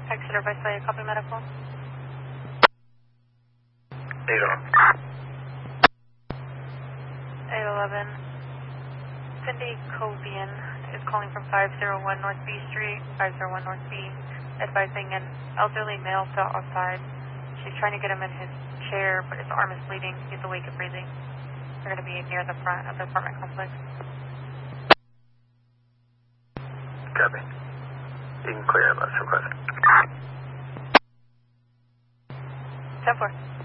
Exeter Visalia, copy medical. 811. Cindy Covian is calling from 501 North B Street, 501 North B, advising an elderly male fell outside. She's trying to get him in his chair, but his arm is bleeding. He's awake and breathing. They're going to be near the front of the apartment complex. Copy. You can clear MS request. 10-4.